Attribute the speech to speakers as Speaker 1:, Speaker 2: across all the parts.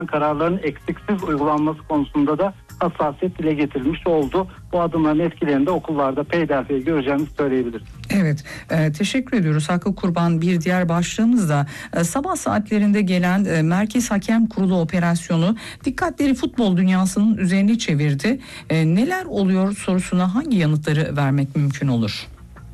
Speaker 1: kararların eksiksiz uygulanması konusunda da hassasiyet dile getirilmiş oldu. Bu adımların etkilerini de okullarda peyderpey göreceğimizi söyleyebiliriz.
Speaker 2: Evet, teşekkür ediyoruz Hakkı Kurban. Bir diğer başlığımız da sabah saatlerinde gelen Merkez Hakem Kurulu operasyonu dikkatleri futbol dünyasının üzerine çevirdi. Neler oluyor sorusuna hangi yanıtları vermek mümkün olur?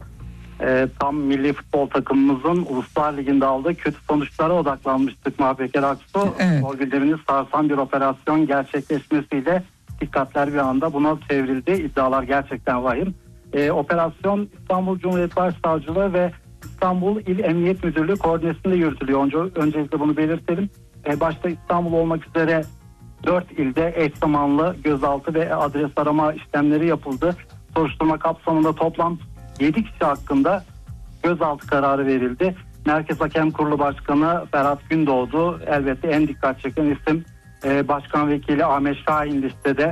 Speaker 1: Tam milli futbol takımımızın Uluslar Ligi'nde aldığı kötü sonuçlara odaklanmıştık Mahpeker Aksu.
Speaker 2: Evet.
Speaker 1: O gündemini sarsan bir operasyon gerçekleşmesiyle dikkatler bir anda buna çevrildi. İddialar gerçekten vahim. Operasyon İstanbul Cumhuriyet Başsavcılığı ve İstanbul İl Emniyet Müdürlüğü koordinesinde yürütülüyor. Öncelikle bunu belirtelim. Başta İstanbul olmak üzere 4 ilde eş zamanlı gözaltı ve adres arama işlemleri yapıldı. Soruşturma kapsamında toplam 7 kişi hakkında gözaltı kararı verildi. Merkez Hakem Kurulu Başkanı Ferhat Gündoğdu elbette en dikkat çeken isim. Başkan Vekili Ahmet Şahin listede.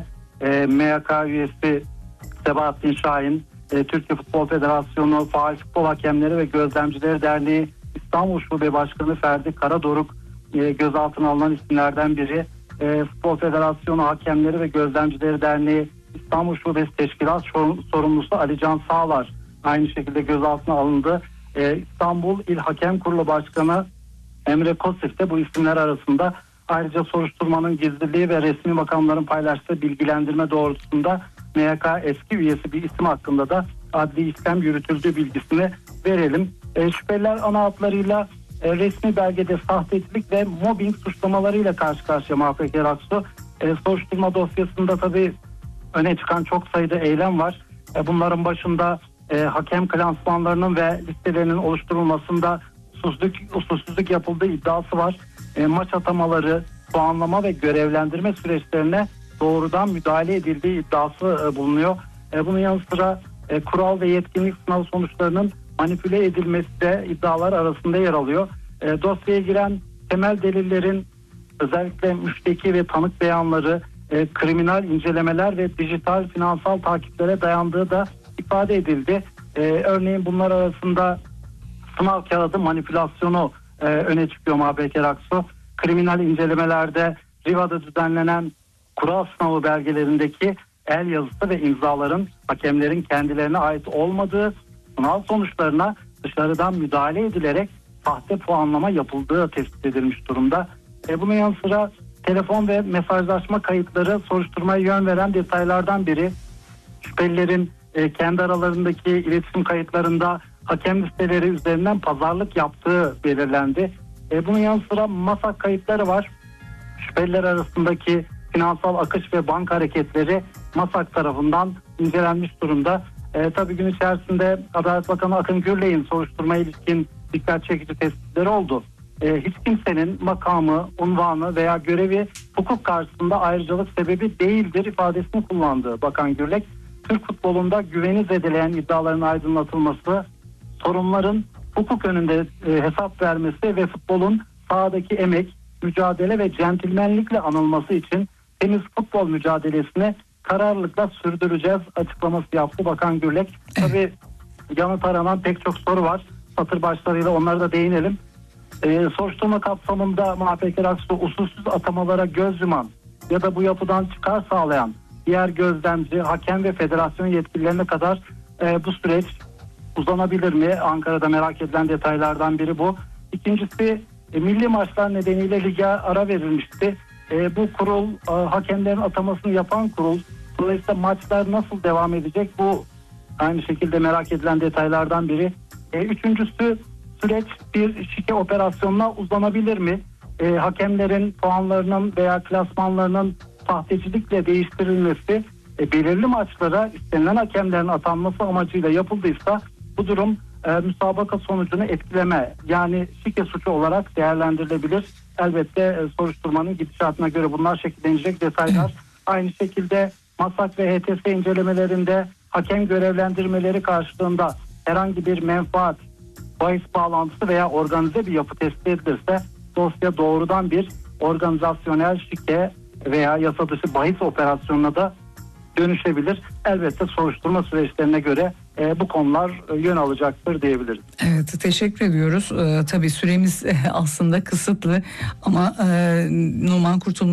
Speaker 1: MHK üyesi Sebahattin Şahin, Türkiye Futbol Federasyonu Faal Futbol Hakemleri ve Gözlemcileri Derneği İstanbul Şube Başkanı Ferdi Karadoruk gözaltına alınan isimlerden biri. Futbol Federasyonu Hakemleri ve Gözlemcileri Derneği İstanbul Şubesi Teşkilat Sorumlusu Alican Sağlar aynı şekilde gözaltına alındı. İstanbul İl Hakem Kurulu Başkanı Emre Kosif de bu isimler arasında. Ayrıca soruşturmanın gizliliği ve resmi makamların paylaştığı bilgilendirme doğrultusunda MHK eski üyesi bir isim hakkında da adli işlem yürütüldüğü bilgisini verelim. Şüpheliler ana hatlarıyla resmi belgede sahtecilik ve mobbing suçlamalarıyla karşı karşıya Mahpeker Aksu. Soruşturma dosyasında tabii öne çıkan çok sayıda eylem var. Bunların başında hakem klasmanlarının ve listelerinin oluşturulmasında usulsüzlük yapıldığı iddiası var. Maç atamaları, puanlama ve görevlendirme süreçlerine doğrudan müdahale edildiği iddiası bulunuyor. Bunun yanı sıra kural ve yetkinlik sınav sonuçlarının manipüle edilmesi de iddialar arasında yer alıyor. Dosyaya giren temel delillerin özellikle müşteki ve tanık beyanları, kriminal incelemeler ve dijital finansal takiplere dayandığı da ifade edildi. Örneğin bunlar arasında sınav kağıdı manipülasyonu öne çıkıyor Mahpeker Aksu. Kriminal incelemelerde Riva'da düzenlenen kural sınavı belgelerindeki el yazısı ve imzaların hakemlerin kendilerine ait olmadığı, sınav sonuçlarına dışarıdan müdahale edilerek sahte puanlama yapıldığı tespit edilmiş durumda. Bunun yanı sıra telefon ve mesajlaşma kayıtları soruşturmaya yön veren detaylardan biri. Şüphelilerin kendi aralarındaki iletişim kayıtlarında hakem listeleri üzerinden pazarlık yaptığı belirlendi. Bunun yanı sıra MASAK kayıtları var. Şüpheliler arasındaki finansal akış ve banka hareketleri MASAK tarafından incelenmiş durumda. Tabii gün içerisinde Adalet Bakanı Akın Gürley'in soruşturmaya ilişkin dikkat çekici tespitleri oldu. Hiç kimsenin makamı, unvanı veya görevi hukuk karşısında ayrıcalık sebebi değildir ifadesini kullandı Bakan Gürlek. Türk futbolunda güveni zedeleyen iddiaların aydınlatılması, sorunların hukuk önünde hesap vermesi ve futbolun sahadaki emek, mücadele ve centilmenlikle anılması için temiz futbol mücadelesini kararlılıkla sürdüreceğiz açıklaması yaptı Bakan Gürlek. Tabii yanıt aranan pek çok soru var. Satır başlarıyla onlara da değinelim. Soruşturma kapsamında Mahpeker Aksu usulsüz atamalara göz yuman ya da bu yapıdan çıkar sağlayan diğer gözlemci, hakem ve federasyon yetkililerine kadar bu süreç uzanabilir mi? Ankara'da merak edilen detaylardan biri bu. İkincisi milli maçlar nedeniyle lige ara verilmişti. Bu kurul hakemlerin atamasını yapan kurul. Dolayısıyla maçlar nasıl devam edecek? Bu aynı şekilde merak edilen detaylardan biri. Üçüncüsü süreç bir şike operasyonuna uzanabilir mi? Hakemlerin puanlarının veya klasmanlarının sahtecilikle değiştirilmesi belirli maçlara istenilen hakemlerin atanması amacıyla yapıldıysa bu durum müsabaka sonucunu etkileme yani şike suçu olarak değerlendirilebilir. Elbette soruşturmanın gidişatına göre bunlar şekillenecek detaylar. Aynı şekilde MASAK ve HTS incelemelerinde hakem görevlendirmeleri karşılığında herhangi bir menfaat, bahis bağlantısı veya organize bir yapı tespit edilirse dosya doğrudan bir organizasyonel şike veya yasa dışı bahis operasyonuna da dönüşebilir. Elbette soruşturma süreçlerine göre bu konular yön alacaktır diyebiliriz.
Speaker 2: Evet, teşekkür ediyoruz. Tabii süremiz aslında kısıtlı ama Numan Kurtulmuş